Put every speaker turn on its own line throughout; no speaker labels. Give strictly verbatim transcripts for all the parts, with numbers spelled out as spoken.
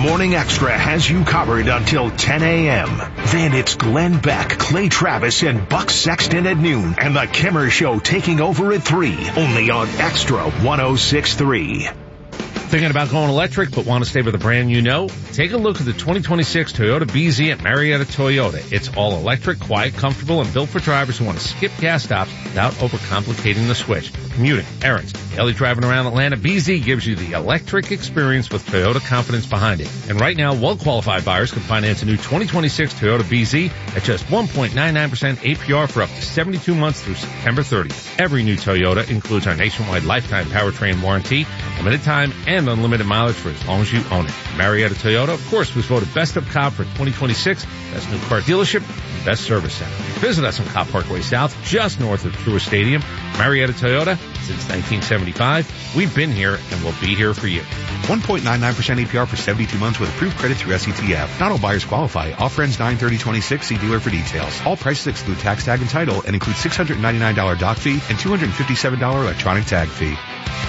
Morning Extra has you covered until ten a.m. Then it's Glenn Beck, Clay Travis, and Buck Sexton at noon, and the Kimmer Show taking over at three, only on Extra one oh six point three.
Thinking about going electric but want to stay with a brand you know? Take a look at the twenty twenty-six Toyota B Z at Marietta Toyota. It's all electric, quiet, comfortable, and built for drivers who want to skip gas stops without overcomplicating the switch. Commuting, errands, daily driving around Atlanta, B Z gives you the electric experience with Toyota confidence behind it. And right now, well-qualified buyers can finance a new twenty twenty-six Toyota B Z at just one point nine nine percent A P R for up to seventy-two months through September thirtieth. Every new Toyota includes our nationwide lifetime powertrain warranty, limited time, and unlimited mileage for as long as you own it. Marietta Toyota, of course, was voted Best of Cobb for twenty twenty-six, Best New Car Dealership, and Best Service Center. Visit us on Cobb Parkway South, just north of Truist Stadium. Marietta Toyota, since nineteen seventy-five. We've been here and we'll be here for you.
one point nine nine percent A P R for seventy-two months with approved credit through S E T F. Not all buyers qualify. Offer ends nine thirty twenty-six. See dealer for details. All prices exclude tax, tag, and title and include six hundred ninety-nine dollars dock fee and two hundred fifty-seven dollars electronic tag fee.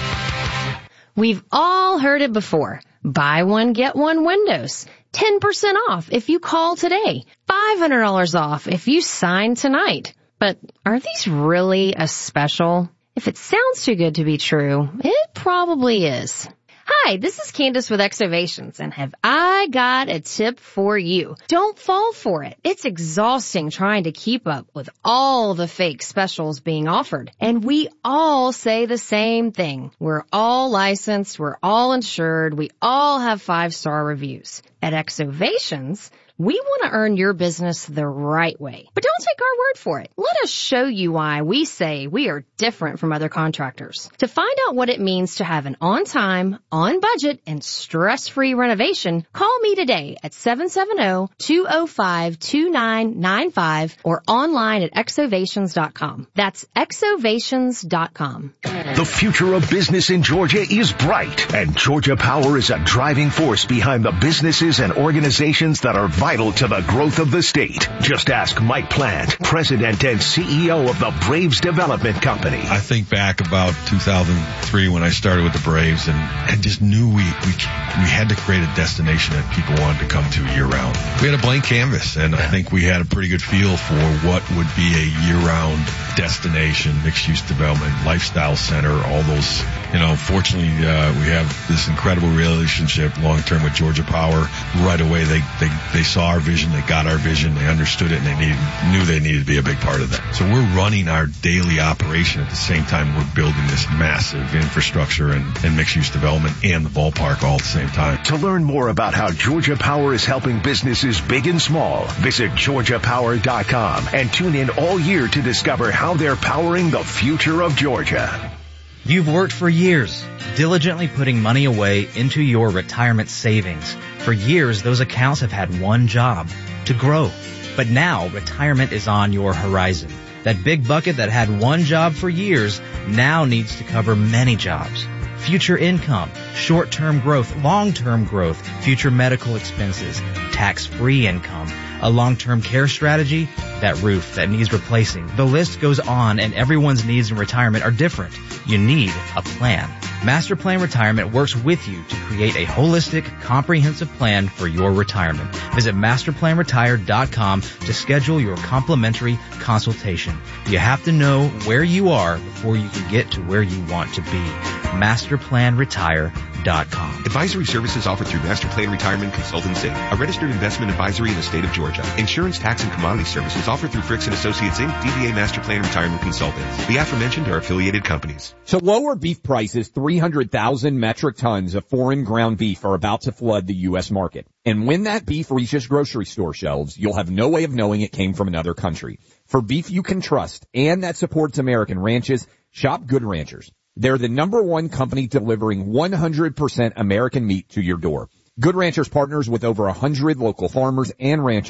We've all heard it before. Buy one, get one Windows. ten percent off if you call today. five hundred dollars off if you sign tonight. But are these really as special? If it sounds too good to be true, it probably is. Hi, this is Candace with Exovations, and have I got a tip for you. Don't fall for it. It's exhausting trying to keep up with all the fake specials being offered. And we all say the same thing. We're all licensed, we're all insured, we all have five-star reviews. At Exovations, we want to earn your business the right way. But don't take our word for it. Let us show you why we say we are different from other contractors. To find out what it means to have an on-time, on-budget, and stress-free renovation, call me today at seven seven zero, two zero five, two nine nine five or online at exovations dot com. That's exovations dot com.
The future of business in Georgia is bright, and Georgia Power is a driving force behind the businesses and organizations that are vital to the growth of the state. Just ask Mike Plant, President and C E O of the Braves Development Company.
I think back about two thousand three when I started with the Braves, and I just knew we, we we had to create a destination that people wanted to come to year-round. We had a blank canvas, and I think we had a pretty good feel for what would be a year-round destination, mixed-use development, lifestyle center, all those. You know, fortunately, uh, we have this incredible relationship long-term with Georgia Power. Right away, they, they, they saw our vision, they got our vision, they understood it, and they needed, knew they needed to be a big part of that. So we're running our daily operation at the same time we're building this massive infrastructure and, and mixed-use development and the ballpark all at the same time.
To learn more about how Georgia Power is helping businesses big and small, visit georgia power dot com and tune in all year to discover how they're powering the future of Georgia.
You've worked for years, diligently putting money away into your retirement savings. For years, those accounts have had one job, to grow. But now, retirement is on your horizon. That big bucket that had one job for years now needs to cover many jobs. Future income, short-term growth, long-term growth, future medical expenses, tax-free income, a long-term care strategy, that roof that needs replacing. The list goes on, and everyone's needs in retirement are different. You need a plan. Master Plan Retirement works with you to create a holistic, comprehensive plan for your retirement. Visit master plan retire dot com to schedule your complimentary consultation. You have to know where you are before you can get to where you want to be. master plan retire dot com.
Advisory services offered through Master Plan Retirement Consultants, Incorporated, a registered investment advisory in the state of Georgia. Insurance, tax, and commodity services offered through Fricks and Associates, Incorporated, D B A Master Plan Retirement Consultants. The aforementioned are affiliated companies.
To lower beef prices, three hundred thousand metric tons of foreign ground beef are about to flood the U S market. And when that beef reaches grocery store shelves, you'll have no way of knowing it came from another country. For beef you can trust and that supports American ranches, shop Good Ranchers. They're the number one company delivering one hundred percent American meat to your door. Good Ranchers partners with over one hundred local farmers and ranchers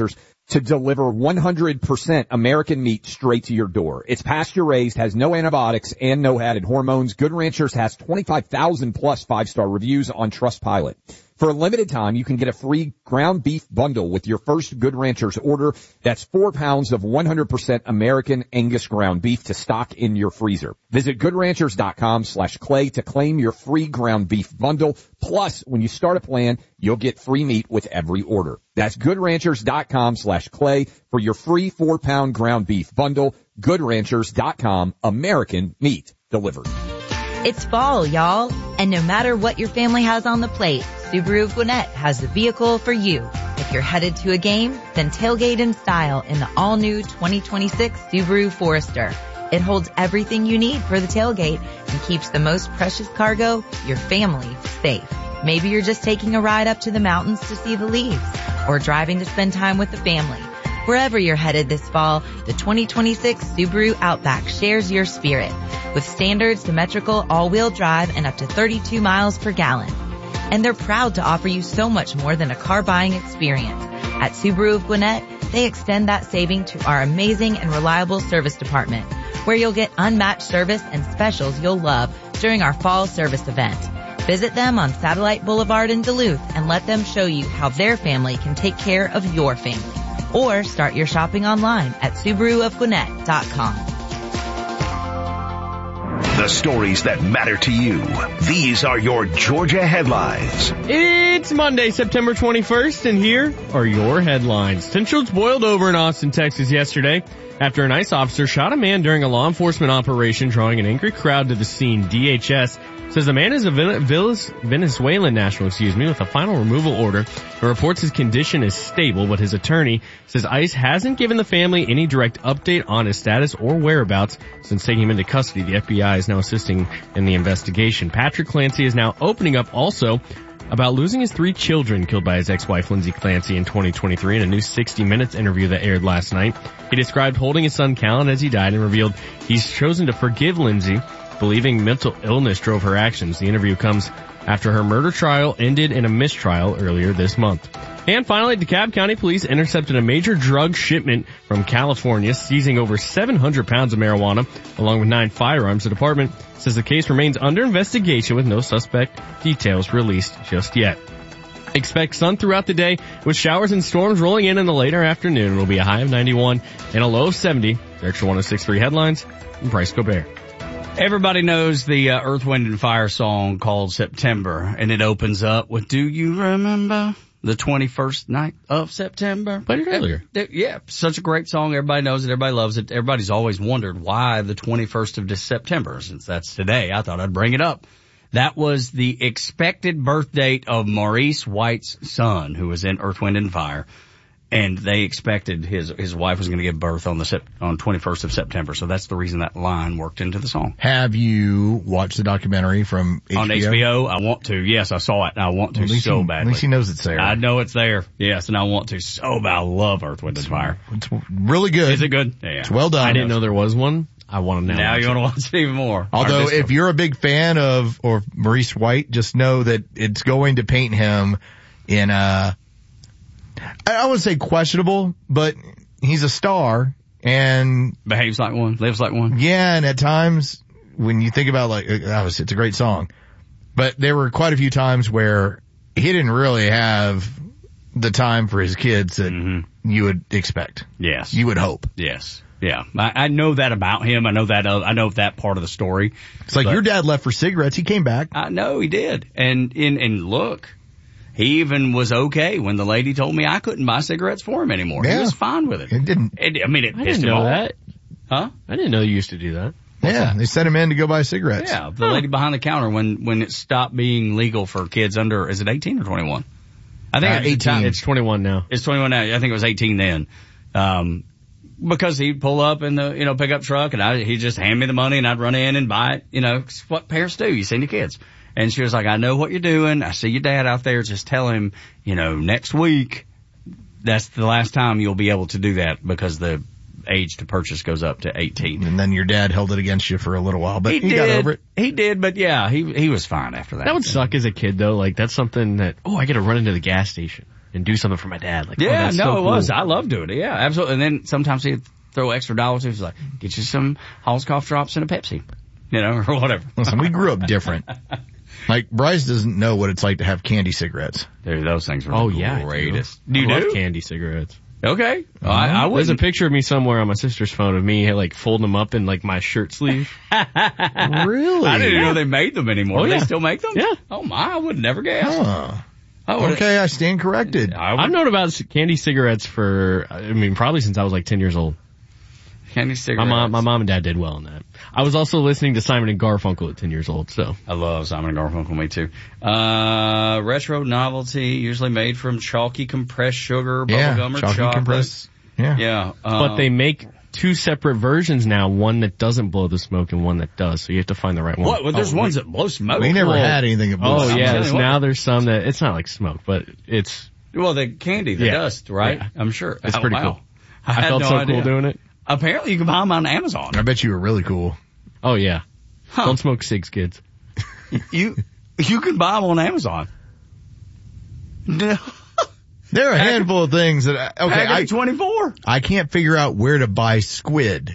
to deliver one hundred percent American meat straight to your door. It's pasture raised, has no antibiotics and no added hormones. Good Ranchers has twenty-five thousand plus five-star reviews on Trustpilot. For a limited time, you can get a free ground beef bundle with your first Good Ranchers order. That's four pounds of one hundred percent American Angus ground beef to stock in your freezer. Visit goodranchers.com slash clay to claim your free ground beef bundle. Plus, when you start a plan, you'll get free meat with every order. That's goodranchers.com slash clay for your free four pound ground beef bundle. Goodranchers dot com, American meat delivered.
It's fall, y'all, and no matter what your family has on the plate, Subaru of Gwinnett has the vehicle for you. If you're headed to a game, then tailgate in style in the all-new twenty twenty-six Subaru Forester. It holds everything you need for the tailgate and keeps the most precious cargo, your family, safe. Maybe you're just taking a ride up to the mountains to see the leaves, or driving to spend time with the family. Wherever you're headed this fall, the twenty twenty-six Subaru Outback shares your spirit with standard symmetrical all-wheel drive and up to thirty-two miles per gallon. And they're proud to offer you so much more than a car buying experience. At Subaru of Gwinnett, they extend that saving to our amazing and reliable service department, where you'll get unmatched service and specials you'll love during our fall service event. Visit them on Satellite Boulevard in Duluth and let them show you how their family can take care of your family. Or start your shopping online at Subaru of Gwinnett dot com.
The stories that matter to you. These are your Georgia headlines.
It's Monday, September twenty-first, and here are your headlines. Ten children boiled over in Austin, Texas yesterday after an ICE officer shot a man during a law enforcement operation, drawing an angry crowd to the scene. D H S says the man is a Venezuelan national, excuse me, with a final removal order. It reports his condition is stable, but his attorney says ICE hasn't given the family any direct update on his status or whereabouts since taking him into custody. The F B I is now assisting in the investigation. Patrick Clancy is now opening up also about losing his three children killed by his ex-wife Lindsay Clancy in twenty twenty-three in a new sixty minutes interview that aired last night. He described holding his son Callan as he died and revealed he's chosen to forgive Lindsay, believing mental illness drove her actions. The interview comes after her murder trial ended in a mistrial earlier this month. And finally, DeKalb County Police intercepted a major drug shipment from California, seizing over seven hundred pounds of marijuana, along with nine firearms. The department says the case remains under investigation with no suspect details released just yet. Expect sun throughout the day with showers and storms rolling in in the later afternoon. It will be a high of ninety-one and a low of seventy. The Extra one oh six point three headlines, I'm Bryce Gobert.
Everybody knows the uh, Earth, Wind and Fire song called September, and it opens up with, do you remember the twenty-first night of September?
Played it earlier.
Uh, yeah, such a great song. Everybody knows it. Everybody loves it. Everybody's always wondered why the twenty-first of September, since that's today. I thought I'd bring it up. That was the expected birth date of Maurice White's son, who was in Earth, Wind and Fire. And they expected his his wife was going to give birth on the sep- on twenty-first of September. So that's the reason that line worked into the song.
Have you watched the documentary from H B O?
On H B O, I want to. Yes, I saw it, and I want to
well,
so
he,
badly.
At least he knows it's there.
I know it's there. Yes, and I want to so bad. I love Earth, Wind, and Fire.
It's really good.
Is it good? Yeah.
It's well done.
I didn't know there was one. I want to now.
Now
watch
you
it.
want to watch it even more.
Although, if you're a big fan of or Maurice White, just know that it's going to paint him in a, I wouldn't say questionable, but he's a star and
behaves like one, lives like one.
Yeah, and at times when you think about like, obviously it's a great song, but there were quite a few times where he didn't really have the time for his kids that mm-hmm. you would expect.
Yes.
You would hope.
Yes. Yeah. I, I know that about him. I know that, uh, I know that part of the story.
It's like your dad left for cigarettes. He came back.
I know he did. And, in, and look, he even was okay when the lady told me I couldn't buy cigarettes for him anymore.
Yeah.
He was fine with it.
It didn't.
It, I mean, it
I
pissed
didn't
him
know
off.
that.
Huh?
I didn't know you used to do that.
What's
yeah,
that?
They sent him in to go buy cigarettes.
Yeah, the
huh.
lady behind the counter when, when it stopped being legal for kids under, is it eighteen or twenty-one? I think
uh,
it's
eighteen.
It's twenty-one now.
It's twenty-one now. I think it was eighteen then. Um, because he'd pull up in the, you know, pickup truck and I, he'd just hand me the money and I'd run in and buy it. You know, it's what parents do. You send your kids. And she was like, I know what you're doing. I see your dad out there. Just tell him, you know, next week, that's the last time you'll be able to do that because the age to purchase goes up to eighteen.
And then your dad held it against you for a little while, but he,
he
got
did.
over it.
He did, but yeah, he he was fine after that.
That would suck as a kid though. Like that's something that, oh, I got to run into the gas station and do something for my dad. Like,
Yeah,
oh, that's
no,
so
it
cool.
was. I love doing it. Yeah, absolutely. And then sometimes he'd throw extra dollars. He was like, get you some Hall's cough drops and a Pepsi, you know, or whatever.
Listen, we grew up different. Like, Bryce doesn't know what it's like to have candy cigarettes.
Dude, those things were
Oh
the
yeah,
greatest.
I do.
You
I love
do?
candy cigarettes.
Okay. Well, I, I
There's a
wouldn't.
picture of me somewhere on my sister's phone of me like folding them up in like my shirt sleeve.
Really?
I didn't even know they made them anymore.
Oh,
Do
yeah.
They still make them?
Yeah.
Oh my, I would never guess.
Huh.
I would've-
Okay, I stand corrected.
I would,
I've known about c- candy cigarettes for, I mean, probably since I was like ten years old.
candy
My
cigarettes.
mom, my mom and dad did well in that. I was also listening to Simon and Garfunkel at ten years old, so.
I love Simon and Garfunkel, me too. Uh, retro novelty, usually made from chalky compressed sugar,
Yeah,
bubblegum, or
chalky
chocolate.
compressed. Yeah.
Yeah. Um,
But they make two separate versions now, one that doesn't blow the smoke and one that does, so you have to find the right one.
What? Well, there's
Oh,
ones that blow smoke.
We never
Well,
had anything that blew
Oh
smoke.
yeah,
telling you what.
now there's some that, it's not like smoke, but it's,
Well, the candy, the
Yeah.
dust, right?
Yeah.
I'm sure.
it's
Oh,
pretty
wow.
cool.
I,
I
had
felt
no
so
idea.
cool doing it.
Apparently, you can buy them on Amazon.
I bet you were really cool.
Oh yeah.
Huh.
Don't smoke cigs, kids.
You you can buy them on Amazon. No.
There are a handful of things that, I, okay, I,
twenty-four.
I can't figure out where to buy squid,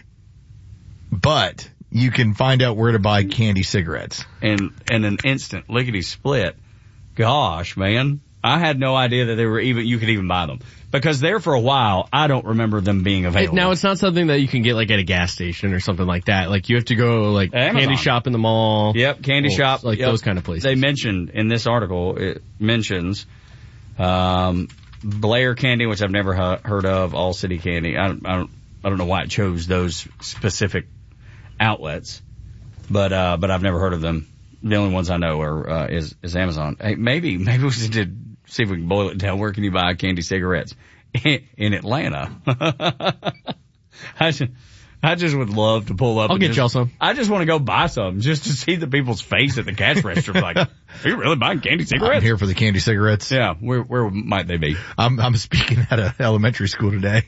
but you can find out where to buy candy cigarettes.
And in an instant lickety split. Gosh, man. I had no idea that they were even, you could even buy them. Because there for a while, I don't remember them being
It,
available.
now it's not something that you can get like at a gas station or something like that. Like you have to go like
Amazon.
candy shop in the mall.
Yep, candy
Or,
shop.
like
yep.
those kind of places.
They mentioned in this article, it mentions, um, Blair Candy, which I've never he- heard of, All City Candy. I don't, I don't, I don't know why it chose those specific outlets, but, uh, but I've never heard of them. The only ones I know are, uh, is, is Amazon. Hey, maybe, maybe we should see if we can boil it down. Where can you buy candy cigarettes? In, in Atlanta. I just, I just would love to pull up.
I'll
and
get
just-
y'all some.
I just want to go buy some just to see the people's face at the cash register. Like, are you really buying candy
I'm
cigarettes?
here for the candy cigarettes.
Yeah, where where might they be?
I'm, I'm speaking at a elementary school today.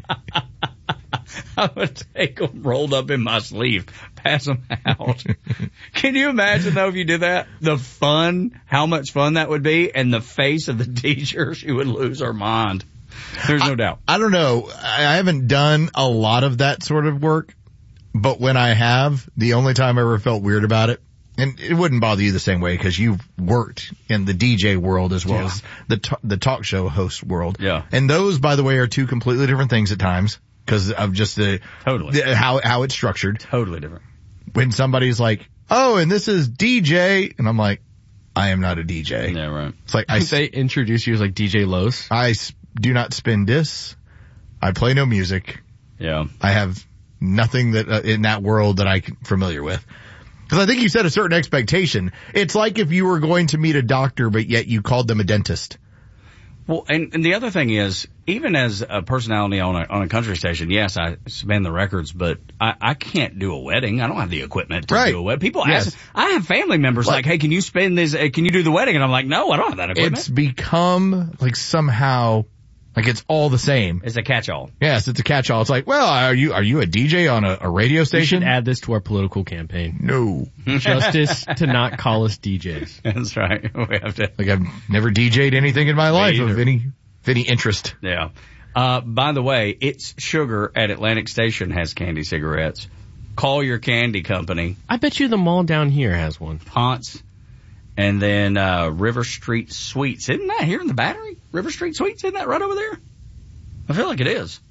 I would take them rolled up in my sleeve, pass them out. Can you imagine though if you did that? The fun, how much fun that would be, and the face of the teacher, she would lose her mind. There's no
I,
doubt.
I don't know. I I haven't done a lot of that sort of work, but when I have, the only time I ever felt weird about it, and it wouldn't bother you the same way because you've worked in the D J world as well
Yeah.
as the t- the talk show host world.
Yeah.
And those, by the way, are two completely different things at times because of just the,
Totally.
the how how it's structured.
Totally different.
When somebody's like, "Oh, and this is D J," and I'm like, "I am not a D J."
Yeah, right.
It's like I s-
They introduce you as like D J Los.
I s- do not spin discs. I play no music.
Yeah.
I have nothing that uh, in that world that I'm familiar with. Because I think you set a certain expectation. It's like if you were going to meet a doctor, but yet you called them a dentist.
Well, and, and the other thing is, even as a personality on a on a country station, yes, I spin the records, but I, I can't do a wedding. I don't have the equipment to
Right.
do a wedding. People
Yes.
ask, I have family members
Like-
like, hey, can you spin this? Uh, can you do the wedding? And I'm like, no, I don't have that equipment.
It's become like somehow, like it's all the same.
It's a catch-all.
Yes, it's a catch-all. It's like, well, are you are you a D J on a, a radio
We
station?
should add this to our political campaign.
No.
Justice to not call us D Js.
That's right. We have to.
Like I've never D J'd anything in my life of
either.
any of any interest.
Yeah. Uh, by the way, It's Sugar at Atlantic Station has candy cigarettes. Call your candy company,
I bet you the mall down here has one.
Ponce, and then uh, River Street Sweets. Isn't that here in the Battery? River Street Sweets, isn't that right over there? I feel like it is.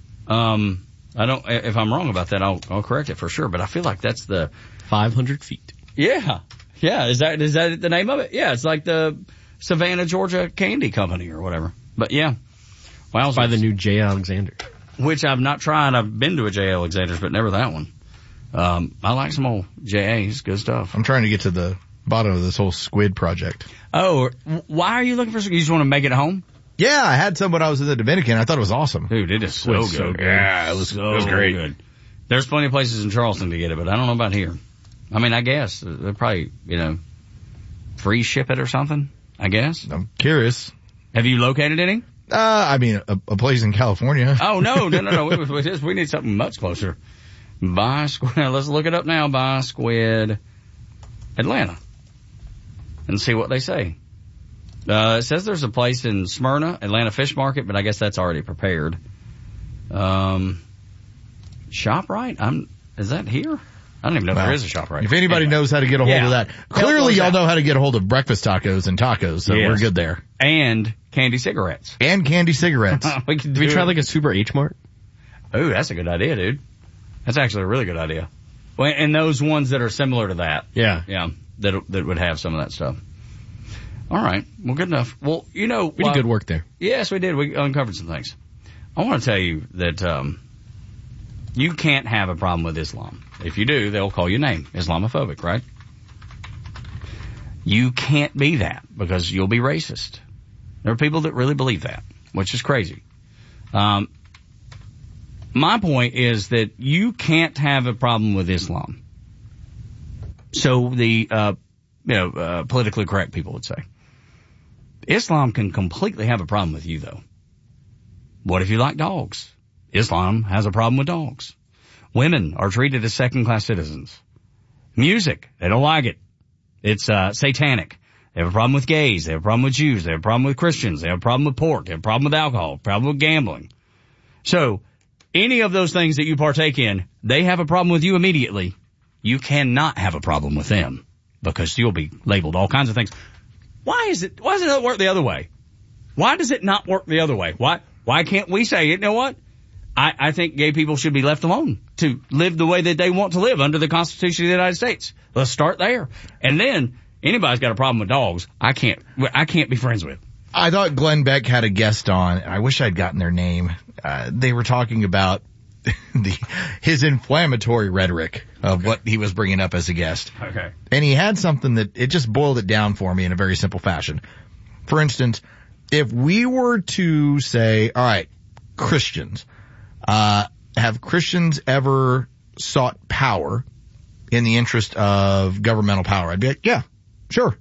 Um, I don't. If I'm wrong about that, I'll, I'll correct it for sure. But I feel like that's the.
five hundred feet.
Yeah, yeah. Is that is that the name of it? Yeah, it's like the Savannah, Georgia Candy Company or whatever. But yeah, wow.
By the new J. Alexander.
Which I've not tried. I've been to a J. Alexander's, but never that one. Um, I like some old J A. It's good stuff.
I'm trying to get to the bottom of this whole squid project.
Oh, why are you looking for? You just want to make it home?
Yeah, I had some when I was in the Dominican. I thought it was awesome.
Dude, it is so good.
Squid's so good.
Yeah, it was, so
it was great.
good. There's plenty of places in Charleston to get it, but I don't know about here. I mean, I guess they'll probably, you know, free ship it or something. I guess.
I'm curious.
Have you located any?
Uh, I mean, a, a place in California.
Oh no, no, no, no. we, we, just, we need something much closer. Buy squid. Let's look it up now. Buy squid, Atlanta, and see what they say. Uh, it says there's a place in Smyrna, Atlanta Fish Market, but I guess that's already prepared. Um, ShopRite? I'm, is that here? I don't even know
well,
if there is a ShopRite.
If anybody
anyway.
knows how to get a hold
yeah.
of that. Clearly y'all know how to get a hold of breakfast tacos and tacos, so
yes.
we're good there.
And candy cigarettes.
And candy cigarettes.
we can
Did we try
it.
like a Super H Mart?
Oh, that's a good idea, dude. That's actually a really good idea. Well, and those ones that are similar to that.
Yeah.
Yeah. That, that would have some of that stuff. All right. Well, good enough. Well, you know.
We did
uh,
good work there.
Yes, we did. We uncovered some things. I want to tell you that, um, you can't have a problem with Islam. If you do, they'll call you a name. Islamophobic, right? You can't be that because you'll be racist. There are people that really believe that, which is crazy. Um, my point is that you can't have a problem with Islam. So the, uh, you know, uh, politically correct people would say. Islam can completely have a problem with you, though. What if you like dogs? Islam has a problem with dogs. Women are treated as second-class citizens. Music, they don't like it. It's uh satanic. They have a problem with gays. They have a problem with Jews. They have a problem with Christians. They have a problem with pork. They have a problem with alcohol. Problem with gambling. So, any of those things that you partake in, they have a problem with you immediately. You cannot have a problem with them because you'll be labeled all kinds of things. Why is it? Why does it not work the other way? Why does it not work the other way? Why? Why can't we say, you know what? I, I think gay people should be left alone to live the way that they want to live under the Constitution of the United States. Let's start there. And then anybody's got a problem with dogs, I can't, I can't be friends with.
I thought Glenn Beck had a guest on. I wish I'd gotten their name. Uh, they were talking about the, his inflammatory rhetoric of what he was bringing up as a guest.
Okay.
And he had something that it just boiled it down for me in a very simple fashion. For instance, if we were to say, all right, Christians, Uh, have Christians ever sought power in the interest of governmental power? I'd be like, yeah, sure.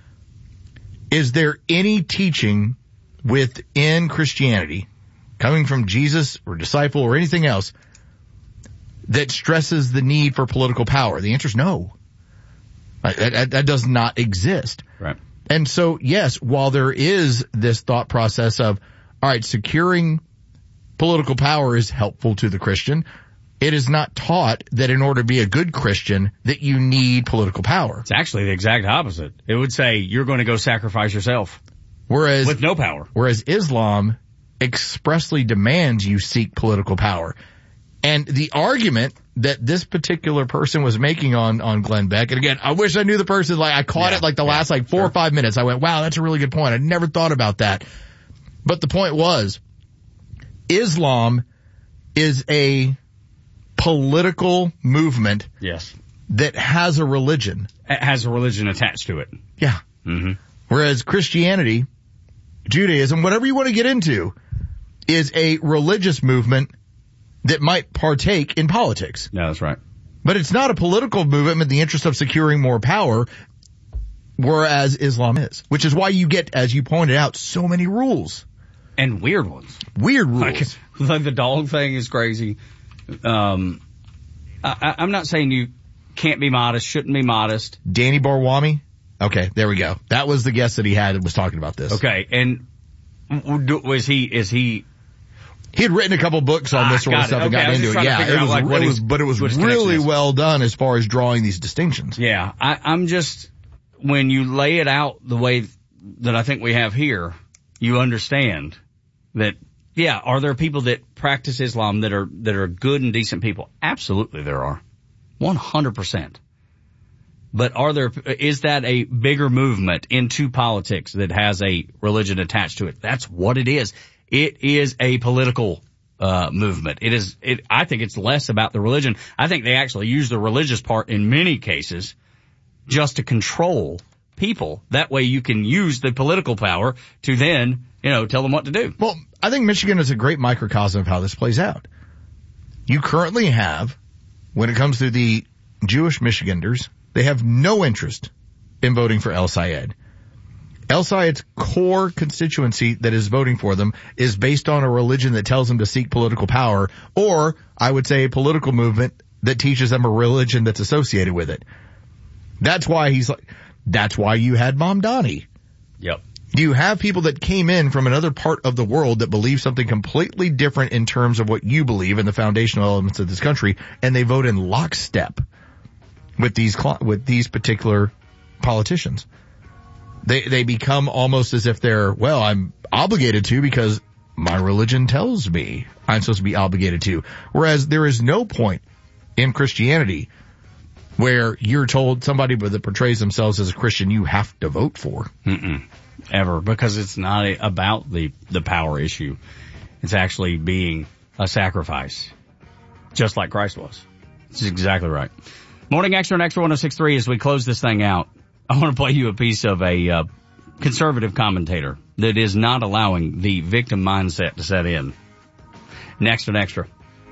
Is there any teaching within Christianity, coming from Jesus or disciple or anything else, that stresses the need for political power? The answer is no. That, that, that does not exist.
Right.
And so, yes, while there is this thought process of, all right, securing political power is helpful to the Christian, it is not taught that in order to be a good Christian that you need political power.
It's actually the exact opposite. It would say you're going to go sacrifice yourself.
Whereas,
with no power.
Whereas Islam expressly demands you seek political power. And the argument that this particular person was making on, on Glenn Beck, and again, I wish I knew the person, like I caught
yeah,
it like the
yeah,
last like four
sure.
or five minutes. I went, wow, that's a really good point. I never thought about that. But the point was, Islam is a political movement.
Yes.
That has a religion.
It has a religion attached to it.
Yeah.
Mm-hmm.
Whereas Christianity, Judaism, whatever you want to get into, is a religious movement that might partake in politics.
No, that's right.
But it's not a political movement in the interest of securing more power, whereas Islam is. Which is why you get, as you pointed out, so many rules.
And weird ones.
Weird rules.
Like, like the dog thing is crazy. Um, I, I'm not saying you can't be modest, shouldn't be modest.
Danny Barwami? Okay, there we go. That was the guest that he had that was talking about this.
Okay, and was he, is he...
He had written a couple books on this
ah,
sort of stuff
it.
and
Okay,
got into it. Yeah, it was,
like
it was but it was really well done as far as drawing these distinctions.
Yeah, I, I'm just, when you lay it out the way that I think we have here, you understand that, yeah, are there people that practice Islam that are, that are good and decent people? Absolutely there are. one hundred percent. But are there, is that a bigger movement into politics that has a religion attached to it? That's what it is. It is a political, uh, movement. It is, it, I think it's less about the religion. I think they actually use the religious part in many cases just to control people. That way you can use the political power to then, you know, tell them what to do.
Well, I think Michigan is a great microcosm of how this plays out. You currently have, when it comes to the Jewish Michiganders, they have no interest in voting for El Sayed. El Sayed's core constituency that is voting for them is based on a religion that tells them to seek political power, or I would say a political movement that teaches them a religion that's associated with it. That's why he's like, that's why you had Mamdani.
Yep.
You have people that came in from another part of the world that believe something completely different in terms of what you believe in the foundational elements of this country, and they vote in lockstep with these with these particular politicians. They they become almost as if they're, well, I'm obligated to because my religion tells me I'm supposed to be obligated to. Whereas there is no point in Christianity where you're told somebody that portrays themselves as a Christian you have to vote for.
Mm-mm. Ever, because it's not about the, the power issue. It's actually being a sacrifice, just like Christ was. That's exactly right. Morning Extra and Extra one oh six point three, as we close this thing out, I want to play you a piece of a uh, conservative commentator that is not allowing the victim mindset to set in. Next and Extra.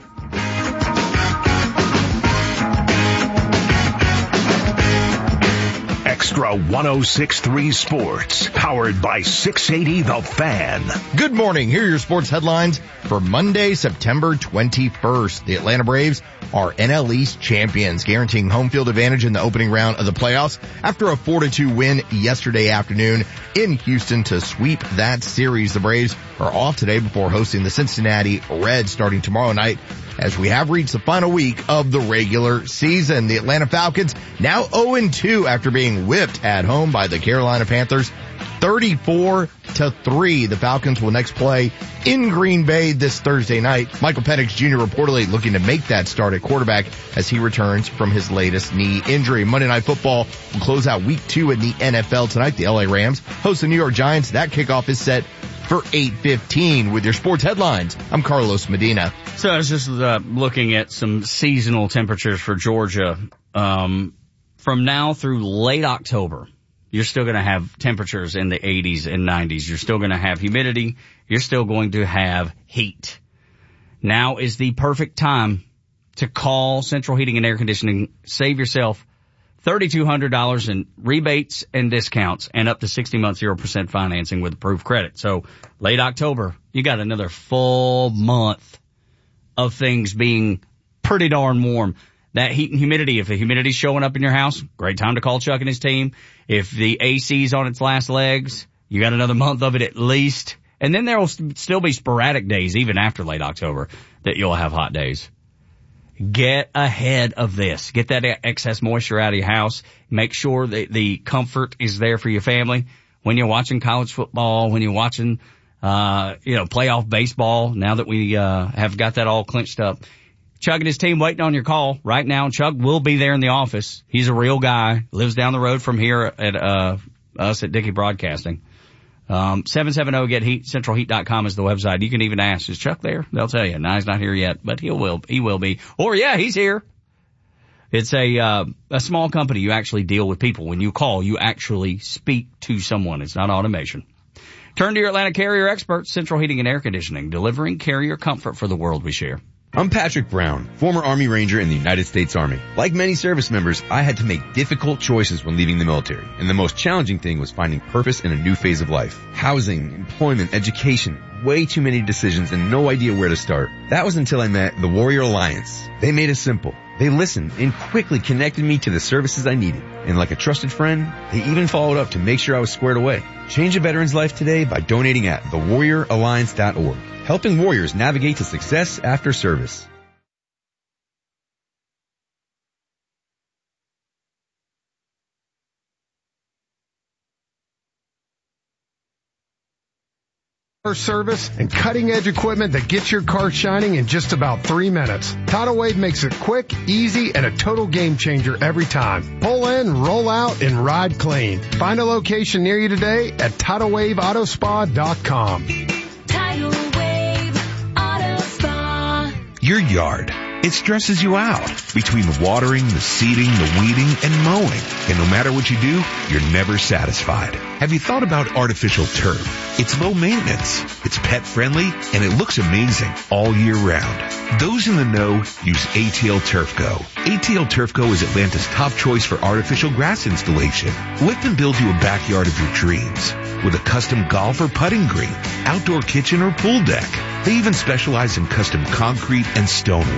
Extra one oh six point three Sports, powered by six eighty The Fan.
Good morning. Here are your sports headlines for Monday, September twenty-first. The Atlanta Braves are N L East champions, guaranteeing home field advantage in the opening round of the playoffs after a four to two win yesterday afternoon in Houston to sweep that series. The Braves are off today before hosting the Cincinnati Reds starting tomorrow night, as we have reached the final week of the regular season. The Atlanta Falcons now oh and two after being whipped at home by the Carolina Panthers thirty-four to three. The Falcons will next play in Green Bay this Thursday night. Michael Penix Junior reportedly looking to make that start at quarterback as he returns from his latest knee injury. Monday Night Football will close out week two in the N F L tonight. The L A Rams host the New York Giants. That kickoff is set for eight fifteen. With your sports headlines, I'm Carlos Medina.
So I was just uh, looking at some seasonal temperatures for Georgia. Um, from now through late October, you're still going to have temperatures in the eighties and nineties. You're still going to have humidity. You're still going to have heat. Now is the perfect time to call Central Heating and Air Conditioning. Save yourself three thousand two hundred dollars in rebates and discounts and up to sixty months, zero percent financing with approved credit. So late October, you got another full month of things being pretty darn warm. That heat and humidity, if the humidity's showing up in your house, great time to call Chuck and his team. If the A C's on its last legs, you got another month of it at least. And then there will st- still be sporadic days, even after late October, that you'll have hot days. Get ahead of this. Get that excess moisture out of your house. Make sure that the comfort is there for your family. When you're watching college football, when you're watching, uh, you know, playoff baseball, now that we, uh, have got that all clinched up. Chuck and his team waiting on your call right now. Chuck will be there in the office. He's a real guy. Lives down the road from here at, uh, us at Dickey Broadcasting. Um, seven seven zero get heat, central heat dot com is the website. You can even ask, is Chuck there? They'll tell you. No, he's not here yet, but he will, he will be. Or yeah, he's here. It's a, uh, a small company. You actually deal with people. When you call, you actually speak to someone. It's not automation. Turn to your Atlanta Carrier experts, Central Heating and Air Conditioning, delivering carrier comfort for the world we share.
I'm Patrick Brown, former Army Ranger in the United States Army. Like many service members, I had to make difficult choices when leaving the military, and the most challenging thing was finding purpose in a new phase of life. Housing, employment, education, way too many decisions and no idea where to start. That was until I met the Warrior Alliance. They made it simple. They listened and quickly connected me to the services I needed. And like a trusted friend, they even followed up to make sure I was squared away. Change a veteran's life today by donating at the warrior alliance dot org. Helping warriors navigate to success after service.
Service and cutting-edge equipment that gets your car shining in just about three minutes. Tidal Wave makes it quick, easy, and a total game changer every time. Pull in, roll out, and ride clean. Find a location near you today at tidal wave auto spa dot com.
Tidal Wave Auto Spa.
Your yard. It stresses you out between the watering, the seeding, the weeding, and mowing. And no matter what you do, you're never satisfied. Have you thought about artificial turf? It's low maintenance, it's pet friendly, and it looks amazing all year round. Those in the know use A T L Turf Go. A T L Turf Go is Atlanta's top choice for artificial grass installation. Let them build you a backyard of your dreams with a custom golf or putting green, outdoor kitchen or pool deck. They even specialize in custom concrete and stonework.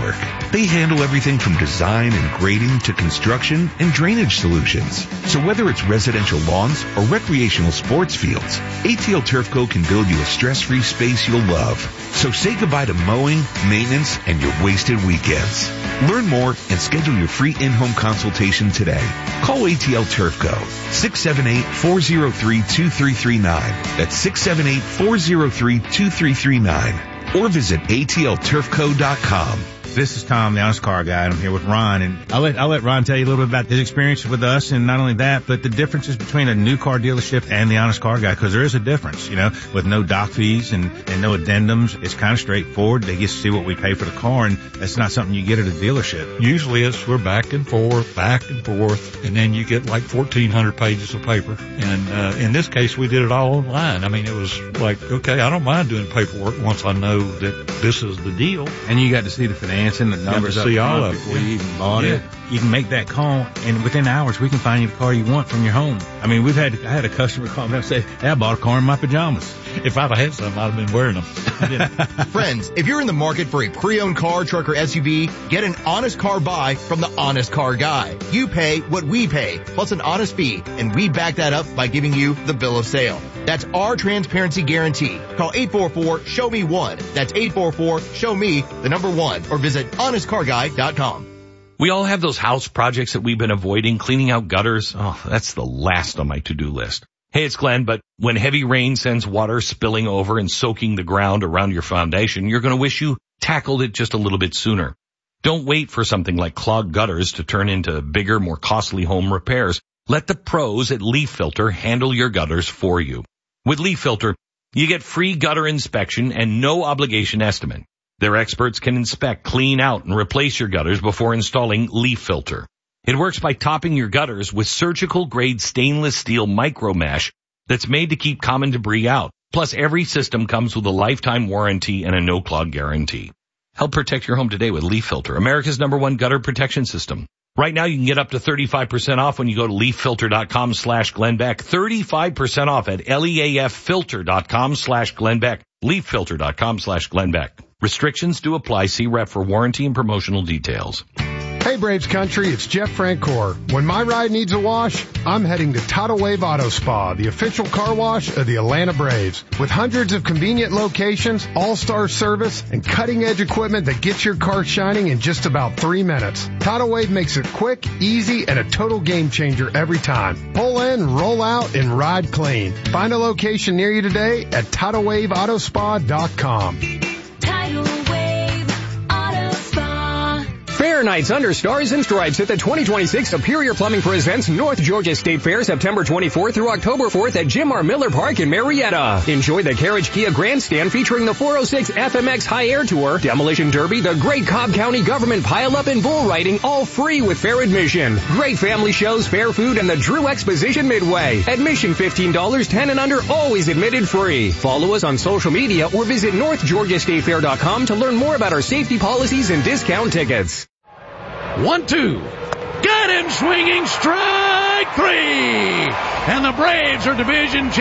They handle everything from design and grading to construction and drainage solutions. So whether it's residential lawns or recreational sports fields, A T L Turf Co. can build you a stress-free space you'll love. So say goodbye to mowing, maintenance, and your wasted weekends. Learn more and schedule your free in-home consultation today. Call A T L Turf Co. six seven eight, four oh three, two three three nine. That's six seven eight, four oh three, two three three nine. Or visit A T L turf co dot com.
This is Tom, the Honest Car Guy, and I'm here with Ron. And I'll let, I'll let Ron tell you a little bit about his experience with us, and not only that, but the differences between a new car dealership and the Honest Car Guy, because there is a difference, you know, with no doc fees and, and no addendums. It's kind of straightforward. They get to see what we pay for the car, and that's not something you get at a dealership.
Usually it's we're back and forth, back and forth, and then you get like fourteen hundred pages of paper. And uh, in this case, we did it all online. I mean, it was like, okay, I don't mind doing paperwork once I know that this is the deal.
And you got to see the financing, the numbers
see
up
all
front
of it
before you even bought
Yeah.
it. You can make that call, and within hours, we can find you the car you want from your home. I mean, we've had I had a customer call me up and say, hey, I bought a car in my pajamas.
If I'd have had some, I'd have been wearing them.
Friends, if you're in the market for a pre-owned car, truck, or S U V, get an honest car buy from the Honest Car Guy. You pay what we pay, plus an honest fee, and we back that up by giving you the bill of sale. That's our transparency guarantee. Call eight four four, show me one. That's eight four four, show me the number one, or visit honest car guy dot com.
We all have those house projects that we've been avoiding, cleaning out gutters. Oh, that's the last on my to-do list. Hey, it's Glenn, but when heavy rain sends water spilling over and soaking the ground around your foundation, you're going to wish you tackled it just a little bit sooner. Don't wait for something like clogged gutters to turn into bigger, more costly home repairs. Let the pros at Leaf Filter handle your gutters for you. With Leaf Filter, you get free gutter inspection and no obligation estimate. Their experts can inspect, clean out, and replace your gutters before installing Leaf Filter. It works by topping your gutters with surgical-grade stainless steel micro mesh that's made to keep common debris out. Plus, every system comes with a lifetime warranty and a no-clog guarantee. Help protect your home today with Leaf Filter, America's number one gutter protection system. Right now, you can get up to thirty-five percent off when you go to leaf filter dot com slash Glenn Beck. thirty-five percent off at leaf filter dot com slash Glenn Beck. leaf filter dot com slash Glenn Beck. Restrictions do apply. See rep for warranty and promotional details.
Hey Braves Country, it's Jeff Francoeur. When my ride needs a wash, I'm heading to Tidal Wave Auto Spa, the official car wash of the Atlanta Braves. With hundreds of convenient locations, all-star service, and cutting-edge equipment that gets your car shining in just about three minutes. Tidal Wave makes it quick, easy, and a total game changer every time. Pull in, roll out, and ride clean. Find a location near you today at tidal wave auto spa dot com.
Tidal Wave Auto Spa.
Fair Nights Under Stars and Stripes at the twenty twenty-six Superior Plumbing presents North Georgia State Fair September twenty-fourth through October fourth at Jim R. Miller Park in Marietta. Enjoy the Carriage Kia Grandstand featuring the four oh six F M X High Air Tour, Demolition Derby, the Great Cobb County Government Pile-Up, and Bull Riding, all free with fair admission. Great family shows, fair food, and the Drew Exposition Midway. Admission fifteen dollars, ten and under, always admitted free. Follow us on social media or visit north georgia state fair dot com to learn more about our safety policies and discount tickets.
One, two. Got him swinging strike three. And the Braves are division champions.